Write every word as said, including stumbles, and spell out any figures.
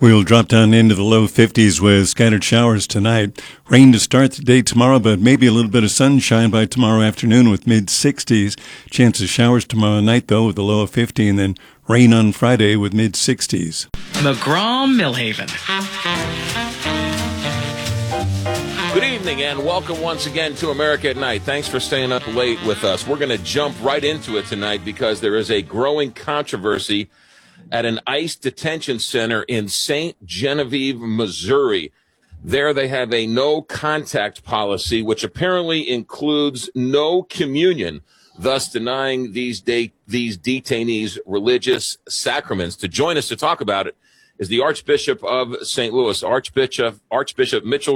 We'll drop down into the low fifties with scattered showers tonight. Rain to start the day tomorrow, but maybe a little bit of sunshine by tomorrow afternoon with mid sixties. Chance of showers tomorrow night, though, with a low of fifty, and then rain on Friday with mid sixties. McGraw Millhaven. Good evening and welcome once again to America at Night. Thanks for staying up late with us. We're going to jump right into it tonight because there is a growing controversy at an ICE detention center in Saint Genevieve, Missouri. There they have a no contact policy, which apparently includes no communion, thus denying these de- these detainees religious sacraments. To join us to talk about it is the Archbishop of Saint Louis, Archbishop Archbishop Mitchell